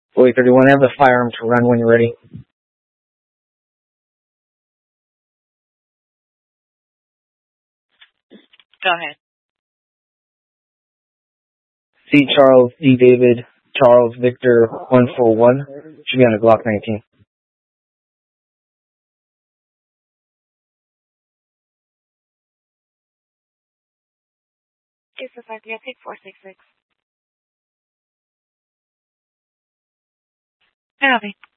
Boy 31, I have the firearm to run when you're ready. Go ahead. C. Charles D. David Charles Victor 141. Should be on a Glock 19. It's a 5, take 466. Copy.